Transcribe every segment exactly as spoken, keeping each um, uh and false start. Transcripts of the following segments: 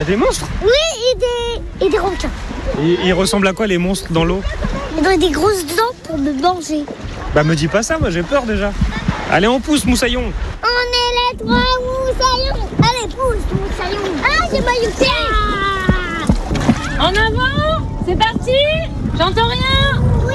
Des monstres? Oui, et des, et des requins. Ils, ils ressemblent à quoi les monstres dans l'eau? Ils ont des grosses dents pour me manger. Bah me dis pas ça, moi j'ai peur déjà. Allez, on pousse, Moussaillon. On est les trois moussaillons. Allez, pousse, moussaillon. Ah, j'ai mal au pied. En avant, c'est parti. J'entends rien. Oui.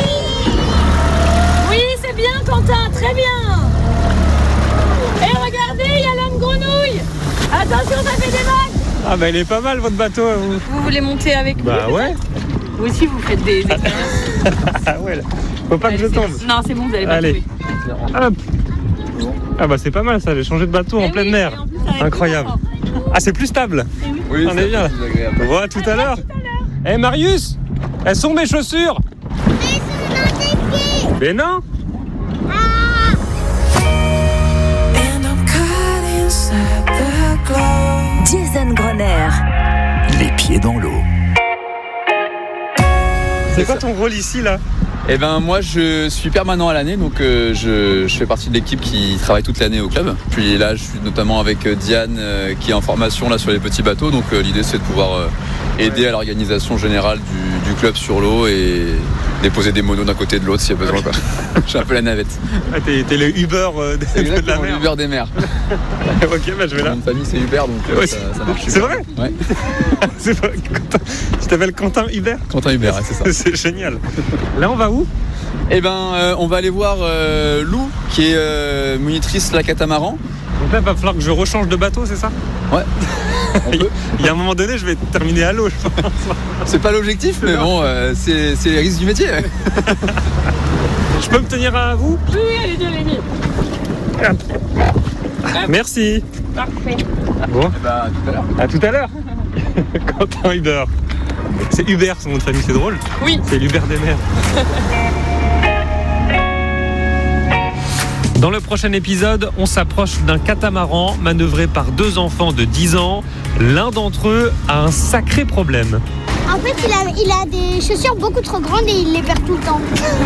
Oui, c'est bien, Quentin, très bien. Et regardez, il y a l'homme grenouille. Attention, ça fait des vagues. Ah bah il est pas mal votre bateau. Vous, Vous voulez monter avec nous? bah ouais. Vous aussi, vous faites des expériences. Ah ouais, là. Faut pas Allez, que je c'est- tombe. Non, c'est bon, vous allez pas Allez. tomber. Hop. Ah bah c'est pas mal ça, j'ai changé de bateau Eh en oui, pleine et mer. en plus, avec Incroyable. vous, Ah c'est plus stable. Oui, On est bien là. Voilà tout à l'heure. Eh Marius, elles sont mes chaussures. Mais c'est dans tes pieds. Mais non. Ah. And I'm caught inside the glow. Jason Grenier. Les pieds dans l'eau. C'est quoi ton rôle ici là? Eh ben moi je suis permanent à l'année, donc euh, je, je fais partie de l'équipe qui travaille toute l'année au club. Puis là je suis notamment avec euh, Diane euh, qui est en formation là sur les petits bateaux, donc euh, l'idée c'est de pouvoir euh, aider à l'organisation générale du, du club sur l'eau et déposer des monos d'un côté et de l'autre s'il y a besoin quoi. Je suis un peu la navette. Ah, t'es, t'es le Uber euh, de, de la Exactement, mer. l'Uber des mers. Ok, bah je vais là. Mon famille c'est Uber, donc euh, Ouais, ça, c'est- ça marche. c'est super. vrai? Ouais. C'est pas Quentin. Tu t'appelles Quentin Hubert? Quentin Uber, ouais, c'est ça. C'est génial. Là on va où? Eh ben euh, on va aller voir euh, Lou qui est euh, monitrice la catamaran. Donc là il va falloir que je rechange de bateau, c'est ça? Ouais. On peut. Il y a un moment donné je vais terminer à l'eau je pense. C'est pas l'objectif, mais bon, euh, c'est, c'est les risques du métier. Ouais. Je peux me tenir à vous? Oui, allez-y, allez-y. Merci. Parfait. Bon, Bah, tout à l'heure. à tout à l'heure. Quentin Hubert. C'est Hubert son nom de famille, c'est drôle. Oui. C'est l'Hubert des mers. Dans le prochain épisode, on s'approche d'un catamaran manœuvré par deux enfants de dix ans. L'un d'entre eux a un sacré problème. En fait, il a, il a des chaussures beaucoup trop grandes et il les perd tout le temps.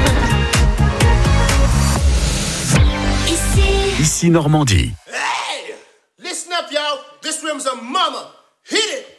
Ici. Ici Normandie. Listen up, y'all. This rim's a mama. Hit it.